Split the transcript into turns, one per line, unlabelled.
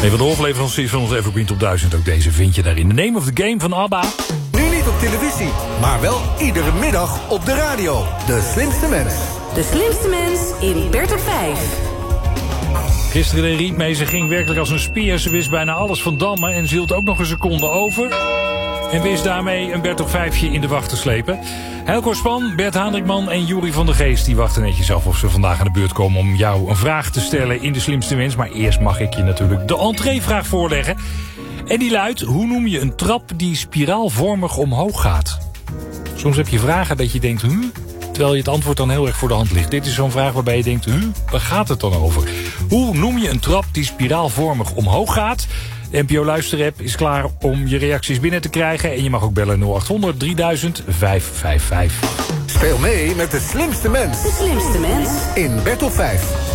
Een van de hofleveranciers van onze Evergreen Top 1000. Ook deze vind je daarin. The Name of the Game van ABBA.
Nu niet op televisie, maar wel iedere middag op de radio. De slimste mens.
De slimste mens in Bert op 5.
Gisteren de Rietmee, ze ging werkelijk als een speer. Ze wist bijna alles van dammen en ze hield ook nog een seconde over. En wist daarmee een Bert op 5'tje in de wacht te slepen. Helco Span, Bert Haandrikman en Jury van der Geest... die wachten netjes af of ze vandaag aan de beurt komen... om jou een vraag te stellen in de slimste mens. Maar eerst mag ik je natuurlijk de entreevraag voorleggen. En die luidt, hoe noem je een trap die spiraalvormig omhoog gaat? Soms heb je vragen dat je denkt, terwijl je het antwoord dan heel erg voor de hand ligt. Dit is zo'n vraag waarbij je denkt, waar gaat het dan over? Hoe noem je een trap die spiraalvormig omhoog gaat? De NPO-luisterapp is klaar om je reacties binnen te krijgen. En je mag ook bellen 0800 3000 555.
Speel mee met de slimste mens.
De slimste mens
In Bert op 5.